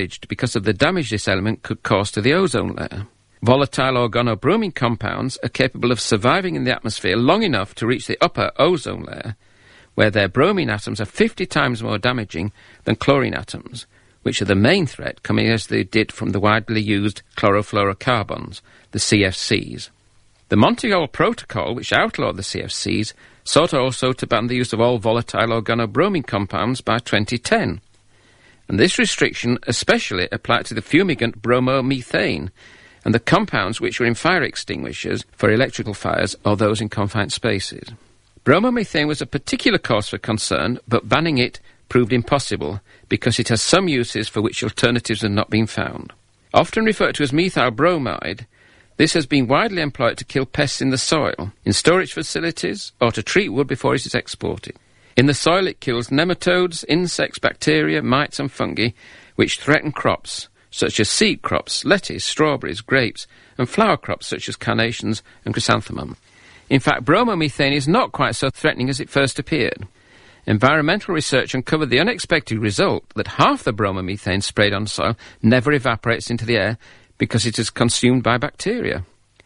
because of the damage this element could cause to the ozone layer. Volatile organobromine compounds are capable of surviving in the atmosphere long enough to reach the upper ozone layer, where their bromine atoms are 50 times more damaging than chlorine atoms, which are the main threat, coming as they did from the widely used chlorofluorocarbons, the CFCs. The Montreal Protocol, which outlawed the CFCs, sought also to ban the use of all volatile organobromine compounds by 2010. And this restriction especially applied to the fumigant bromomethane, and the compounds which were in fire extinguishers for electrical fires or those in confined spaces. Bromomethane was a particular cause for concern, but banning it proved impossible because it has some uses for which alternatives have not been found. Often referred to as methyl bromide, this has been widely employed to kill pests in the soil, in storage facilities, or to treat wood before it is exported. In the soil it kills nematodes, insects, bacteria, mites and fungi which threaten crops, such as seed crops, lettuce, strawberries, grapes, and flower crops such as carnations and chrysanthemum. In fact, bromomethane is not quite so threatening as it first appeared. Environmental research uncovered the unexpected result that half the bromomethane sprayed on soil never evaporates into the air because it is consumed by bacteria.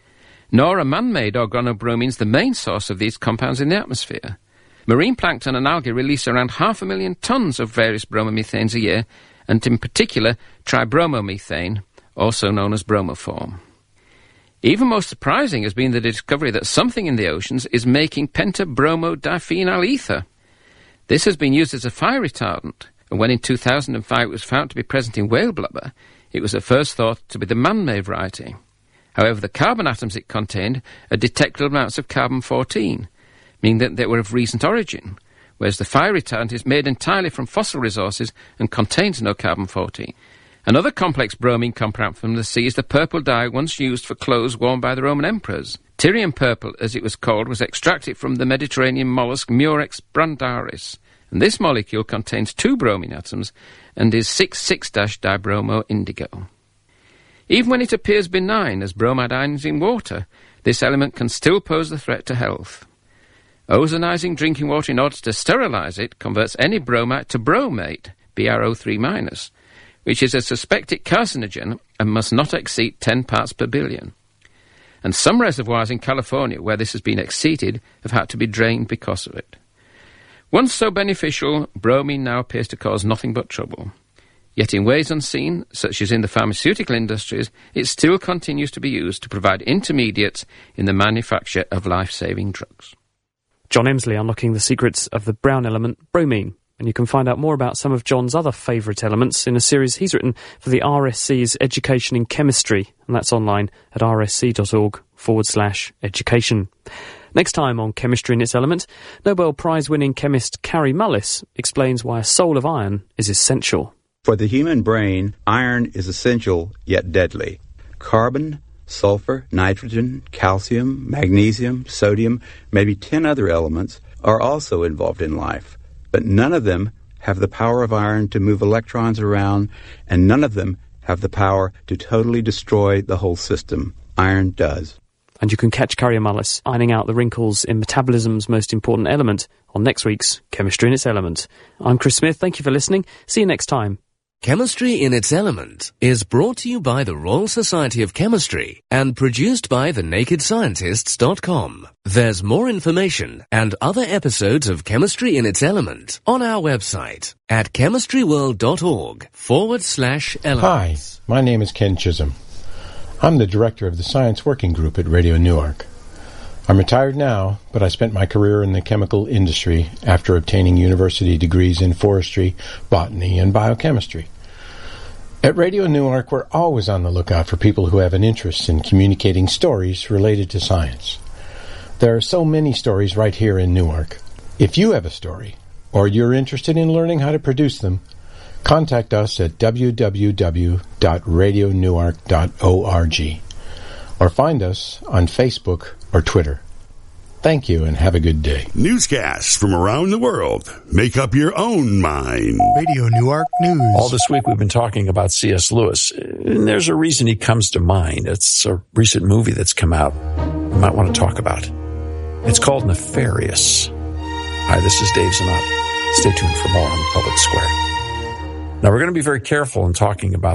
Nor are man-made organobromines the main source of these compounds in the atmosphere. Marine plankton and algae release around 500,000 tons of various bromomethanes a year, and in particular tribromomethane, also known as bromoform. Even more surprising has been the discovery that something in the oceans is making pentabromodiphenyl ether. This has been used as a fire retardant, and when in 2005 it was found to be present in whale blubber, it was at first thought to be the man-made variety. However, the carbon atoms it contained are detectable amounts of carbon-14, meaning that they were of recent origin, whereas the fire retardant is made entirely from fossil resources and contains no carbon-14. Another complex bromine compound from the sea is the purple dye once used for clothes worn by the Roman emperors. Tyrian purple, as it was called, was extracted from the Mediterranean mollusk Murex brandaris, and this molecule contains 2 bromine atoms and is 6,6-dibromo-indigo. Even when it appears benign as bromide ions in water, this element can still pose a threat to health. Ozonizing drinking water in order to sterilize it converts any bromate to bromate, BrO3-, which is a suspected carcinogen and must not exceed 10 parts per billion. And some reservoirs in California where this has been exceeded have had to be drained because of it. Once so beneficial, bromine now appears to cause nothing but trouble. Yet in ways unseen, such as in the pharmaceutical industries, it still continues to be used to provide intermediates in the manufacture of life-saving drugs. John Emsley unlocking the secrets of the brown element bromine. And you can find out more about some of John's other favourite elements in a series he's written for the RSC's Education in Chemistry, and that's online at rsc.org/education. Next time on Chemistry in its Element, Nobel Prize-winning chemist Kary Mullis explains why a soul of iron is essential. For the human brain, iron is essential yet deadly. Carbon, sulfur, nitrogen, calcium, magnesium, sodium, maybe 10 other elements are also involved in life. But none of them have the power of iron to move electrons around, and none of them have the power to totally destroy the whole system. Iron does. And you can catch Kary Mullis ironing out the wrinkles in metabolism's most important element on next week's Chemistry in its Element. I'm Chris Smith. Thank you for listening. See you next time. Chemistry in its Element is brought to you by the Royal Society of Chemistry and produced by thenakedscientists.com. There's more information and other episodes of Chemistry in its Element on our website at chemistryworld.org/elements. Hi, my name is Ken Chisholm. I'm the director of the Science Working Group at Radio Newark. I'm retired now, but I spent my career in the chemical industry after obtaining university degrees in forestry, botany, and biochemistry. At Radio Newark, we're always on the lookout for people who have an interest in communicating stories related to science. There are so many stories right here in Newark. If you have a story, or you're interested in learning how to produce them, contact us at www.radionewark.org or find us on Facebook or Twitter. Thank you and have a good day. Newscasts from around the world. Make up your own mind. Radio Newark News. All this week we've been talking about C.S. Lewis. And there's a reason he comes to mind. It's a recent movie that's come out you might want to talk about. It's called Nefarious. Hi, this is Dave Zanotti. Stay tuned for more on the Public Square. Now, we're going to be very careful in talking about